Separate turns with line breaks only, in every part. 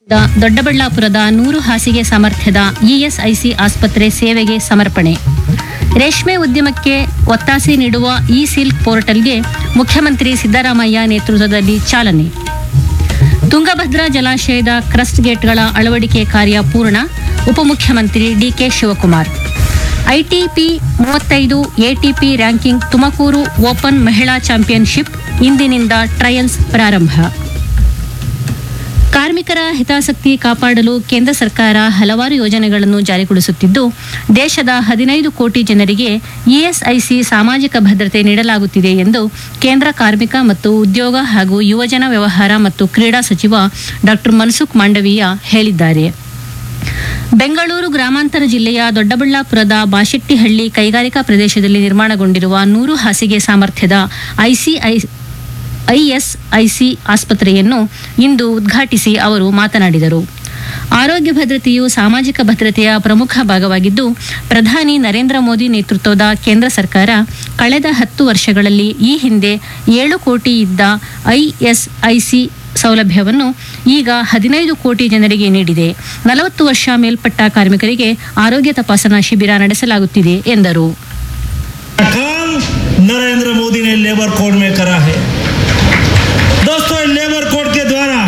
ದೊಡ್ಡಬಳ್ಳಾಪುರದ 100 ಹಾಸಿಗೆ ಸಾಮರ್ಥ್ಯದ ಇಎಸ್ಐಸಿ ಆಸ್ಪತ್ರೆ ಸೇವೆಗೆ ಸಮರ್ಪಣೆ. ರೇಷ್ಮೆ ಉದ್ಯಮಕ್ಕೆ ಒತ್ತಾಸೆ ನೀಡುವ ಇ ಸಿಲ್ಕ್ ಪೋರ್ಟಲ್ಗೆ ಮುಖ್ಯಮಂತ್ರಿ ಸಿದ್ದರಾಮಯ್ಯ ನೇತೃತ್ವದಲ್ಲಿ ಚಾಲನೆ. ತುಂಗಭದ್ರಾ ಜಲಾಶಯದ ಕ್ರಸ್ಟ್ ಗೇಟ್ಗಳ ಅಳವಡಿಕೆ ಕಾರ್ಯ ಪೂರ್ಣ. ಉಪಮುಖ್ಯಮಂತ್ರಿ DK Shivakumar. ITP 35 ATP ranking Tumakuru open ಮಹಿಳಾ ಚಾಂಪಿಯನ್ಶಿಪ್ ಇಂದಿನಿಂದ ಟ್ರಯಲ್ಸ್ ಪ್ರಾರಂಭ. ಕಾರ್ಮಿಕರ ಹಿತಾಸಕ್ತಿ ಕಾಪಾಡಲು ಕೇಂದ್ರ ಸರ್ಕಾರ ಹಲವಾರು ಯೋಜನೆಗಳನ್ನು ಜಾರಿಗೊಳಿಸುತ್ತಿದ್ದು, ದೇಶದ 15 ಕೋಟಿ ಜನರಿಗೆ ಇಎಸ್ಐಸಿ ಸಾಮಾಜಿಕ ಭದ್ರತೆ ನೀಡಲಾಗುತ್ತಿದೆ ಎಂದು ಕೇಂದ್ರ ಕಾರ್ಮಿಕ ಮತ್ತು ಉದ್ಯೋಗ ಹಾಗೂ ಯುವಜನ ವ್ಯವಹಾರ ಮತ್ತು ಕ್ರೀಡಾ ಸಚಿವ ಡಾ ಮನ್ಸುಖ್ ಮಾಂಡವೀಯ ಹೇಳಿದ್ದಾರೆ. ಬೆಂಗಳೂರು ಗ್ರಾಮಾಂತರ ಜಿಲ್ಲೆಯ ದೊಡ್ಡಬಳ್ಳಾಪುರದ ಬಾಶೆಟ್ಟಿಹಳ್ಳಿ ಕೈಗಾರಿಕಾ ಪ್ರದೇಶದಲ್ಲಿ ನಿರ್ಮಾಣಗೊಂಡಿರುವ 100 ಹಾಸಿಗೆ ಸಾಮರ್ಥ್ಯದ ಐಎಸ್ಐಸಿ ಆಸ್ಪತ್ರೆಯನ್ನು ಇಂದು ಉದ್ಘಾಟಿಸಿ ಅವರು ಮಾತನಾಡಿದರು. ಆರೋಗ್ಯ ಭದ್ರತೆಯು ಸಾಮಾಜಿಕ ಭದ್ರತೆಯ ಪ್ರಮುಖ ಭಾಗವಾಗಿದ್ದು, ಪ್ರಧಾನಿ ನರೇಂದ್ರ ಮೋದಿ ನೇತೃತ್ವದ ಕೇಂದ್ರ ಸರ್ಕಾರ ಕಳೆದ 10 ವರ್ಷಗಳಲ್ಲಿ ಈ ಹಿಂದೆ 7 ಕೋಟಿ ಇದ್ದ ಐಎಸ್ಐಸಿ ಸೌಲಭ್ಯವನ್ನು ಈಗ 15 ಕೋಟಿ ಜನರಿಗೆ ನೀಡಿದೆ. 40 ವರ್ಷ ಮೇಲ್ಪಟ್ಟ ಕಾರ್ಮಿಕರಿಗೆ ಆರೋಗ್ಯ ತಪಾಸಣಾ ಶಿಬಿರ ನಡೆಸಲಾಗುತ್ತಿದೆ ಎಂದರು.
नरेंद्र मोदी ने लेबर कोड में करा है दोस्तों. लेबर कोड के द्वारा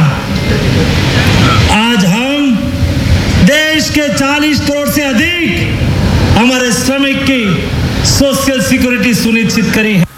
आज हम देश के 40 करोड़ से अधिक हमारे श्रमिक की सोशल सिक्योरिटी सुनिश्चित करी है.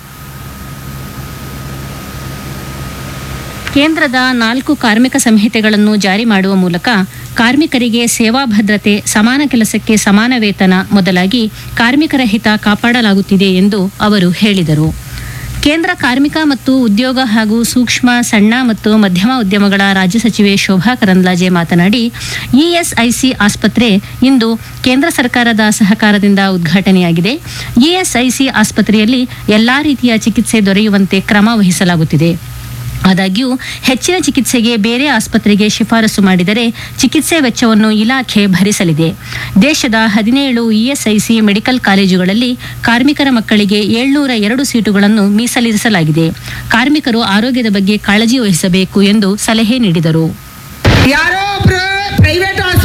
ಕೇಂದ್ರದ 4 ಕಾರ್ಮಿಕ ಸಂಹಿತೆಗಳನ್ನು ಜಾರಿ ಮಾಡುವ ಮೂಲಕ ಕಾರ್ಮಿಕರಿಗೆ ಸೇವಾ ಭದ್ರತೆ, ಸಮಾನ ಕೆಲಸಕ್ಕೆ ಸಮಾನ ವೇತನ ಮೊದಲಾಗಿ ಕಾರ್ಮಿಕರ ಹಿತ ಕಾಪಾಡಲಾಗುತ್ತಿದೆ ಎಂದು ಅವರು ಹೇಳಿದರು. ಕೇಂದ್ರ ಕಾರ್ಮಿಕ ಮತ್ತು ಉದ್ಯೋಗ ಹಾಗೂ ಸೂಕ್ಷ್ಮ, ಸಣ್ಣ ಮತ್ತು ಮಧ್ಯಮ ಉದ್ಯಮಗಳ ರಾಜ್ಯ ಸಚಿವೆ ಶೋಭಾ ಕರಂದ್ಲಾಜೆ ಮಾತನಾಡಿ, ಇಎಸ್ಐಸಿ ಆಸ್ಪತ್ರೆ ಇಂದು ಕೇಂದ್ರ ಸರ್ಕಾರದ ಸಹಕಾರದಿಂದ ಉದ್ಘಾಟನೆಯಾಗಿದೆ. ಇಎಸ್ಐಸಿ ಆಸ್ಪತ್ರೆಯಲ್ಲಿ ಎಲ್ಲಾ ರೀತಿಯ ಚಿಕಿತ್ಸೆ ದೊರೆಯುವಂತೆ ಕ್ರಮ ವಹಿಸಲಾಗುತ್ತಿದೆ. ಆದಾಗ್ಯೂ ಹೆಚ್ಚಿನ ಚಿಕಿತ್ಸೆಗೆ ಬೇರೆ ಆಸ್ಪತ್ರೆಗೆ ಶಿಫಾರಸು ಮಾಡಿದರೆ ಚಿಕಿತ್ಸೆ ವೆಚ್ಚವನ್ನು ಇಲಾಖೆ ಭರಿಸಲಿದೆ. ದೇಶದ 17 ಇಎಸ್ಐಸಿ ಮೆಡಿಕಲ್ ಕಾಲೇಜುಗಳಲ್ಲಿ ಕಾರ್ಮಿಕರ ಮಕ್ಕಳಿಗೆ 702 ಸೀಟುಗಳನ್ನು ಮೀಸಲಿರಿಸಲಾಗಿದೆ. ಕಾರ್ಮಿಕರು ಆರೋಗ್ಯದ ಬಗ್ಗೆ ಕಾಳಜಿ ವಹಿಸಬೇಕು ಎಂದು ಸಲಹೆ ನೀಡಿದರು.